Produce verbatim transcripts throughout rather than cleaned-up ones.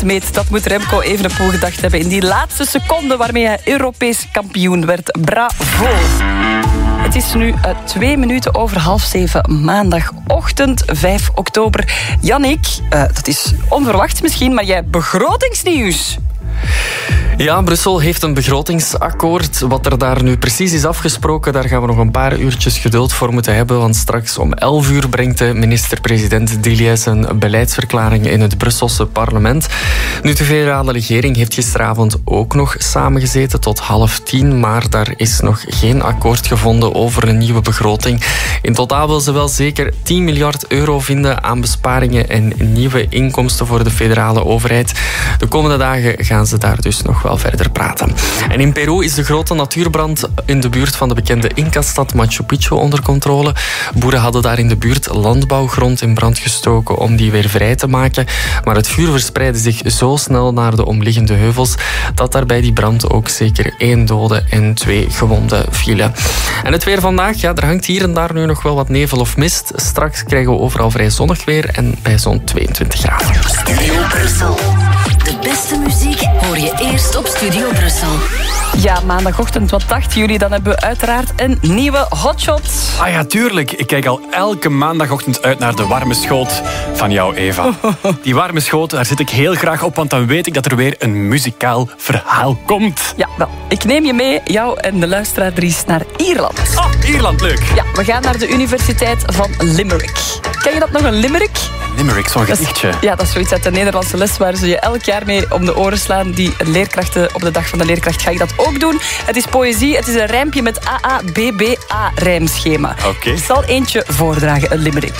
meet. Dat moet Remco Evenepoel gedacht hebben in die laatste seconde waarmee hij Europees kampioen werd. Bravo! Het is nu uh, twee minuten over half zeven, maandagochtend, vijf oktober. Jannik, uh, dat is onverwacht misschien, maar jij hebt begrotingsnieuws. Ja, Brussel heeft een begrotingsakkoord. Wat er daar nu precies is afgesproken, daar gaan we nog een paar uurtjes geduld voor moeten hebben. Want straks om elf uur brengt de minister-president Diliès een beleidsverklaring in het Brusselse parlement. Nu, de federale regering heeft gisteravond ook nog samengezeten tot half tien. Maar daar is nog geen akkoord gevonden over een nieuwe begroting. In totaal wil ze wel zeker tien miljard euro vinden aan besparingen en nieuwe inkomsten voor de federale overheid. De komende dagen gaan ze daar dus nog wel verder praten. En in Peru is de grote natuurbrand in de buurt van de bekende Inca-stad Machu Picchu onder controle. Boeren hadden daar in de buurt landbouwgrond in brand gestoken om die weer vrij te maken. Maar het vuur verspreidde zich zo snel naar de omliggende heuvels dat daar bij die brand ook zeker één dode en twee gewonden vielen. En het weer vandaag, ja, er hangt hier en daar nu nog wel wat nevel of mist. Straks krijgen we overal vrij zonnig weer en bij zo'n tweeëntwintig graden. Studio Brussel. De beste muziek hoor je eerst op Studio Brussel. Ja, maandagochtend, wat dachten jullie? Dan hebben we uiteraard een nieuwe hotshot. Ah ja, tuurlijk. Ik kijk al elke maandagochtend uit naar de warme schoot van jou, Eva. Die warme schoot, daar zit ik heel graag op, want dan weet ik dat er weer een muzikaal verhaal komt. Ja, wel, ik neem je mee, jou en de luisteraar Dries, naar Ierland. Oh, Ierland, leuk. Ja, we gaan naar de Universiteit van Limerick. Ken je dat nog, een limerick? Limerick, zo'n gedichtje. Ja, dat is zoiets uit de Nederlandse les waar ze je elk jaar mee om de oren slaan. Die leerkrachten op de dag van de leerkracht ga ik dat ook doen. Het is poëzie, het is een rijmpje met A A B B A rijmschema. Okay. Ik zal eentje voordragen, een limerick.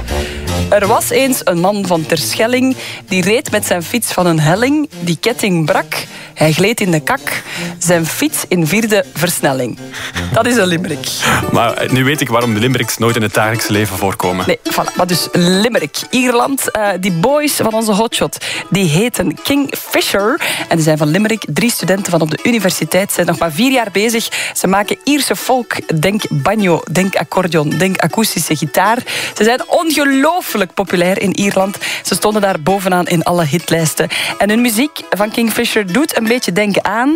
Er was eens een man van Terschelling, die reed met zijn fiets van een helling. Die ketting brak, hij gleed in de kak, zijn fiets in vierde versnelling. Dat is een limerick. Maar nu weet ik waarom de limericks nooit in het dagelijks leven voorkomen. Nee, voilà. Maar dus limerick. Ierland, uh, die boys van onze hotshot, die heten Kingfisher. En die zijn van Limerick. Drie studenten van op de universiteit zijn nog maar vier jaar bezig. Ze maken Ierse folk. Denk banjo, denk accordeon, denk akoestische gitaar. Ze zijn ongelooflijk populair in Ierland. Ze stonden daar bovenaan in alle hitlijsten. En hun muziek van Kingfisher doet een beetje denken aan...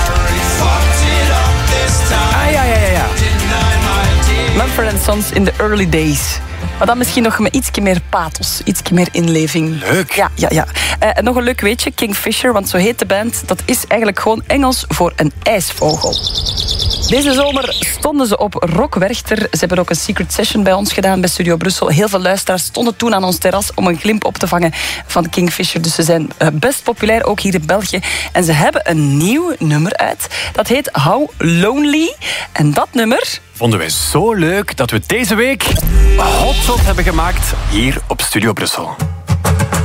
Ah, ja, ja, ja, ja. Mumford and Sons in the early days. Maar dan misschien nog met ietsje meer pathos, ietsje meer inleving. Leuk. Ja, ja, ja. Uh, en nog een leuk weetje, Kingfisher, want zo heet de band. Dat is eigenlijk gewoon Engels voor een ijsvogel. Deze zomer stonden ze op Rock Werchter. Ze hebben ook een secret session bij ons gedaan bij Studio Brussel. Heel veel luisteraars stonden toen aan ons terras om een glimp op te vangen van Kingfisher. Dus ze zijn best populair, ook hier in België. En ze hebben een nieuw nummer uit. Dat heet How Lonely. En dat nummer... vonden wij zo leuk dat we deze week een hotshot hebben gemaakt hier op Studio Brussel.